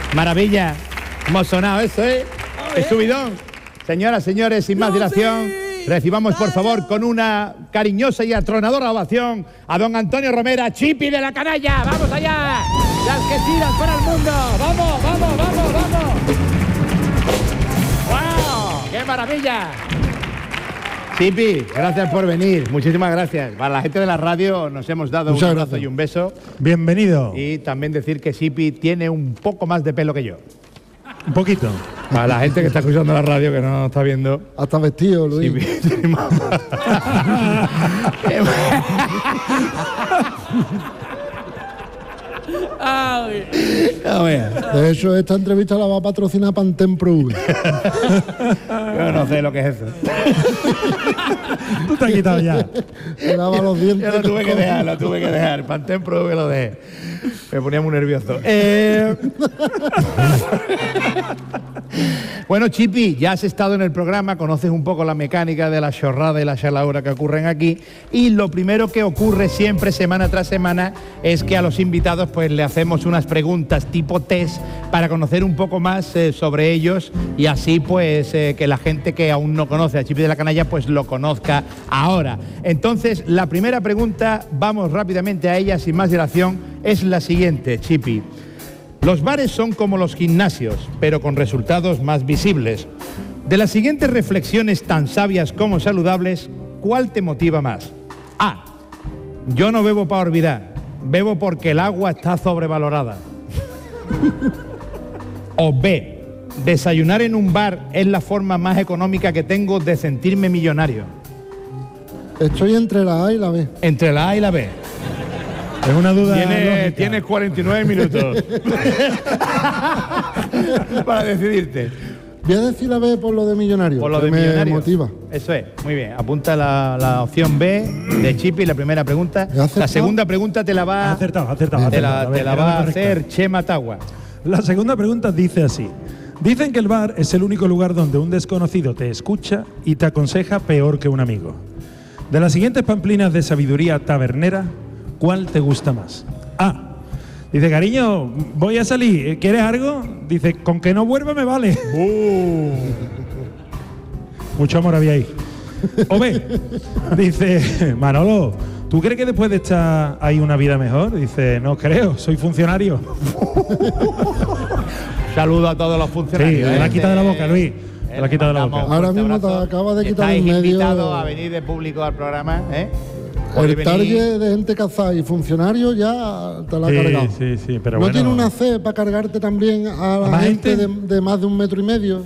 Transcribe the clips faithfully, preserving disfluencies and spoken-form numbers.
Maravilla. Hemos sonado eso, ¿eh? ¡Qué subidón! Señoras, señores, sin más dilación, recibamos por favor con una cariñosa y atronadora ovación a don Antonio Romera, Chipi de la Canalla. ¡Vamos allá! ¡Las que tiran para el mundo! ¡Vamos, vamos, vamos, vamos! ¡Wow! ¡Qué maravilla! Chipi, gracias por venir. Muchísimas gracias. Para la gente de la radio nos hemos dado Muchas un abrazo gracias. y un beso. Bienvenido. Y también decir que Chipi tiene un poco más de pelo que yo. Un poquito. Para la gente que está escuchando la radio, que no nos está viendo. Hasta vestido, Luis. Sí, sí, de hecho, esta entrevista la va a patrocinar Pantene Pro V. Yo no sé lo que es eso. Tú te has quitado ya. Me daba los dientes. Yo lo tuve que dejar, lo tuve que dejar. Pantene Pro V lo dejé. Me ponía muy nervioso. Eh... Bueno, Chipi, ya has estado en el programa, conoces un poco la mecánica de la chorrada y la chalaura que ocurren aquí, y lo primero que ocurre siempre, semana tras semana, es que a los invitados pues le hacemos unas preguntas tipo test para conocer un poco más eh, sobre ellos, y así pues eh, que la gente que aún no conoce a Chipi de la Canalla pues lo conozca ahora. Entonces, la primera pregunta, vamos rápidamente a ella sin más dilación, es la siguiente, Chipi. Los bares son como los gimnasios, pero con resultados más visibles. De las siguientes reflexiones tan sabias como saludables, ¿cuál te motiva más? A. Yo no bebo para olvidar, bebo porque el agua está sobrevalorada. O B. Desayunar en un bar es la forma más económica que tengo de sentirme millonario. Estoy entre la A y la B. Entre la A y la B. Es una duda. Tienes, tienes cuarenta y nueve minutos para decidirte. Voy a decir la B por lo de millonario. Por lo de me millonario. motiva. Eso es, muy bien. Apunta la, la opción B de Chipi, la primera pregunta. La segunda pregunta te la va, acertado, acertado, te la, acertado. te la va a hacer Chema Tagua. La segunda pregunta dice así. Dicen que el bar es el único lugar donde un desconocido te escucha y te aconseja peor que un amigo. De las siguientes pamplinas de sabiduría tabernera, ¿cuál te gusta más? A. Dice, cariño, voy a salir, ¿quieres algo? Dice, con que no vuelva me vale. Uh. Mucho amor había ahí. O B. Dice, Manolo, ¿tú crees que después de estar ahí una vida mejor? Dice, no creo, soy funcionario. Saludo a todos los funcionarios. Sí, me ¿eh? la ha quitado de la boca, Luis. Me la ha quitado de la boca. Ahora mismo te acaba de quitar en medio. Estáis invitados a venir de público al programa, ¿eh? El target de gente casada y funcionario ya te la ha sí, cargado. Sí, sí, pero ¿No bueno. tiene una C para cargarte también a la gente, gente? De, de más de un metro y medio?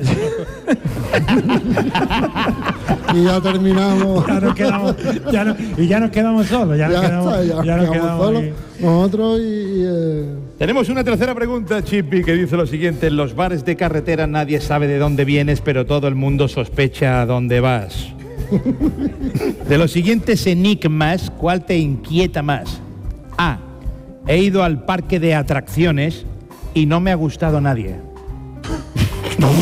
Y ya terminamos. Ya nos quedamos, ya no, y ya nos quedamos solos. Ya, ya nos quedamos, está, ya ya nos quedamos quedamos solos. Nosotros y... y eh... Tenemos una tercera pregunta, Chipi, que dice lo siguiente. En los bares de carretera nadie sabe de dónde vienes, pero todo el mundo sospecha a dónde vas. De los siguientes enigmas, ¿cuál te inquieta más? A. He ido al parque de atracciones y no me ha gustado nadie. No,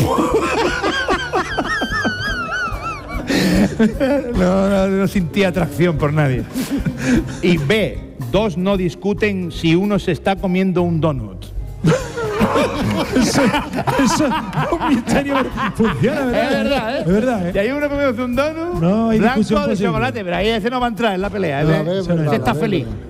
no, no sentí atracción por nadie. Y B. Dos no discuten si uno se está comiendo un donut. Eso, eso es un misterio. Funciona, ¿verdad? Es verdad, ¿eh? Es verdad, ¿eh? Y hay uno comiendo un donut no, hay blanco de posible. chocolate, pero ahí ese no va a entrar en la pelea. No, ese, ver, ese verdad, está ver, feliz. verdad.